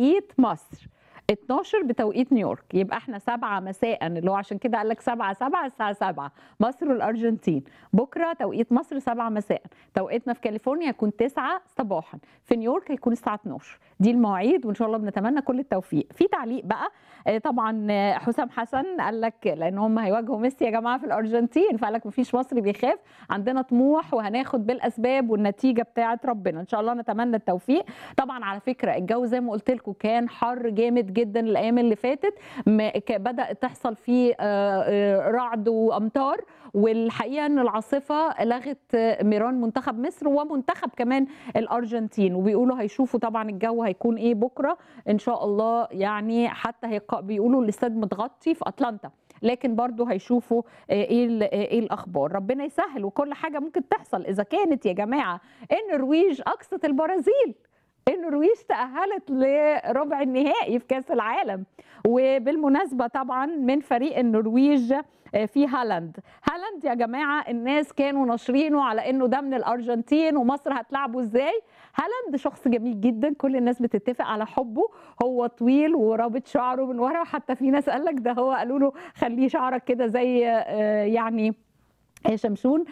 بتوقيت مصر، 12 بتوقيت نيويورك، يبقى احنا 7 مساء، اللي هو عشان كده قال لك 7 الساعة 7 مصر والأرجنتين. بكرة توقيت مصر 7 مساء، توقيتنا في كاليفورنيا هيكون 9 صباحا، في نيويورك هيكون الساعة 12. دي المواعيد وإن شاء الله بنتمنى كل التوفيق. في تعليق بقى طبعا حسام حسن قال لك لأن هم هيواجهوا ميسي يا جماعة في الأرجنتين، فقال لك مفيش مصري بيخاف، عندنا طموح وهناخد بالأسباب والنتيجة بتاعة ربنا، إن شاء الله نتمنى التوفيق. طبعا على فكرة الجو زي ما قلت لكم كان حر جامد جدا الايام اللي فاتت، بدات تحصل فيه رعد وامطار، والحقيقه ان العاصفه لغت ميران منتخب مصر ومنتخب كمان الارجنتين، وبيقولوا هيشوفوا طبعا الجو هيكون ايه بكره ان شاء الله، يعني حتى بيقولوا الاستاد متغطي في اتلانتا، لكن برضو هيشوفوا ايه الاخبار. ربنا يسهل، وكل حاجه ممكن تحصل. اذا كانت يا جماعه النرويج اقصت البرازيل، النرويج تأهلت لربع النهائي في كأس العالم. وبالمناسبة طبعا من فريق النرويج في هالاند يا جماعة الناس كانوا ناشرينه على انه ده من الارجنتين ومصر هتلعبه ازاي. هالاند شخص جميل جدا، كل الناس بتتفق على حبه، هو طويل ورابط شعره من ورا، حتى في ناس قال لك ده هو قالوا له خليه شعرك كده زي يعني شمشون.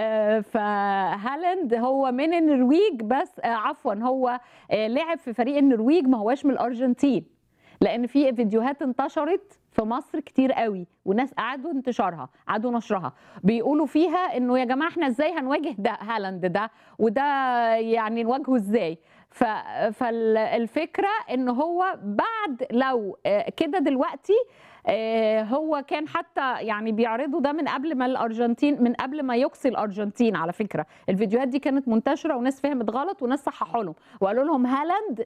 فهالاند هو من النرويج، بس عفوا هو لعب في فريق النرويج، ما هواش من الارجنتين، لان في فيديوهات انتشرت في مصر كتير قوي وناس قعدوا نشرها بيقولوا فيها انه يا جماعه احنا ازاي هنواجه ده هالاند ده وده، يعني نواجهه ازاي. فالفكره ان هو بعد لو كده دلوقتي هو كان حتى يعني بيعرضوا ده من قبل ما الارجنتين، من قبل ما يقصي الارجنتين. على فكره الفيديوهات دي كانت منتشره وناس فهمت غلط وناس صححوا لهم وقالوا لهم هالاند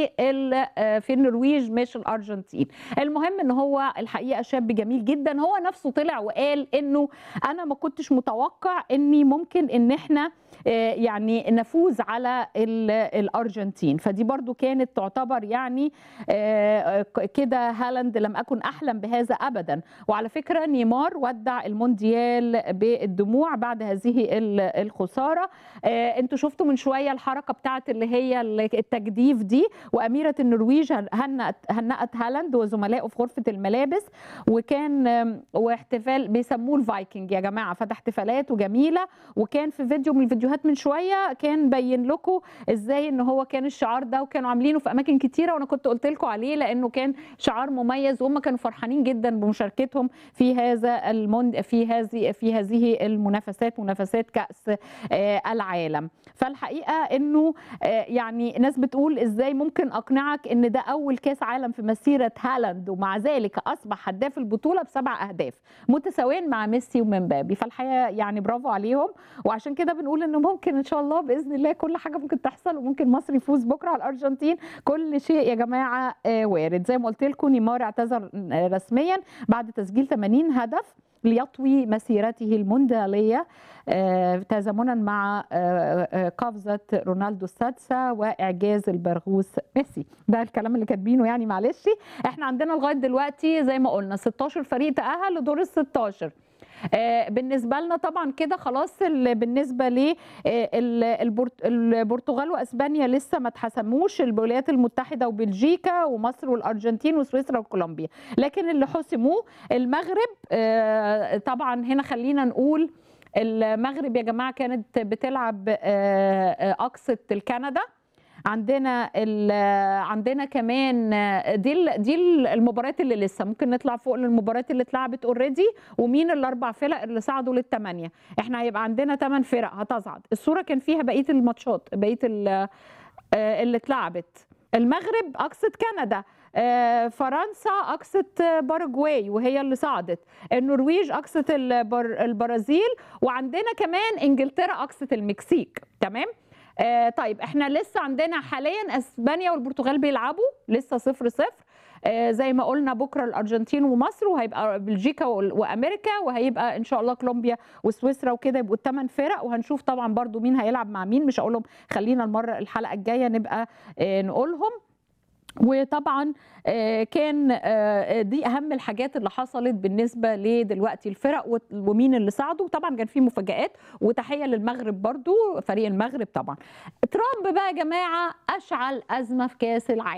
في النرويج مش الارجنتين. المهم ان هو الحقيقه شاب جميل جدا، هو نفسه طلع وقال انه انا ما كنتش متوقع اني ممكن ان احنا يعني نفوز على الارجنتين، فدي برضو كانت تعتبر يعني كده هالاند لم اكن احلم بهذا ابدا. وعلى فكره نيمار ودع المونديال بالدموع بعد هذه الخساره. انتوا شفتوا من شويه الحركه بتاعت اللي هي التجديف دي، واميره النرويج هنأت هالاند وزملائه في غرفه الملابس، وكان واحتفال بيسموه الفايكنج يا جماعه، فده احتفالات وجميله. وكان في فيديو من الفيديوهات من شويه كان بين لكم ازاي ان هو كان الشعار ده، وكانوا عاملينه في اماكن كتيره وانا كنت قلت لكم عليه لانه كان شعار مميز، وهم كانوا فرحانين جدا بمشاركتهم في هذه المنافسات، منافسات كأس العالم. فالحقيقه انه يعني ناس بتقول ازاي ممكن اقنعك ان ده اول كاس عالم في مسيره هالاند، ومع ذلك اصبح هداف البطوله ب7 اهداف متساويين مع ميسي ومبابي. فالحقيقه يعني برافو عليهم، وعشان كده بنقول انه ممكن ان شاء الله باذن الله كل حاجه ممكن تحصل، وممكن مصر يفوز بكره على الارجنتين. كل شيء يا جماعه وارد. زي ما قلت لكم نيمار اعتذر رسميا بعد تسجيل 80 هدف ليطوي مسيرته الموندياليه تزامنا مع قفزه رونالدو السادسه واعجاز البرغوث ميسي. ده الكلام اللي كاتبينه يعني، معلش. احنا عندنا لغايه دلوقتي زي ما قلنا 16 فريق تاهل لدور ال 16. بالنسبه لنا طبعا كده خلاص. بالنسبه للبرتغال واسبانيا لسه ما اتحسموش، الولايات المتحده وبلجيكا ومصر والارجنتين وسويسرا وكولومبيا، لكن اللي حسموه المغرب. طبعا هنا خلينا نقول المغرب يا جماعه كانت بتلعب اقصت الكندا. عندنا كمان دي المباريات اللي لسه ممكن نطلع فوق للمباريات اللي اتلعبت اوريدي، ومين الاربع فرق اللي صعدوا للثمانيه. احنا هيبقى عندنا 8 فرق هتصعد. الصوره كان فيها بقيه الماتشات، بقيه اللي اتلعبت. المغرب اقصت كندا، فرنسا اقصت باراجواي وهي اللي صعدت، النرويج اقصت البرازيل، وعندنا كمان انجلترا اقصت المكسيك. تمام. طيب احنا لسه عندنا حاليا اسبانيا والبرتغال بيلعبوا لسه 0-0. زي ما قلنا بكره الارجنتين ومصر، وهيبقى بلجيكا وامريكا، وهيبقى ان شاء الله كولومبيا وسويسرا، وكده يبقوا ال8 فرق. وهنشوف طبعا برضو مين هيلعب مع مين، مش هقولهم، خلينا الحلقه الجايه نبقى نقولهم. وطبعا كان دي اهم الحاجات اللي حصلت بالنسبه لدلوقتي الفرق ومين اللي صعدوا. طبعا كان في مفاجآت، وتحيه للمغرب برضو، فريق المغرب طبعا. ترامب بقى يا جماعه اشعل ازمه في كاس العالم.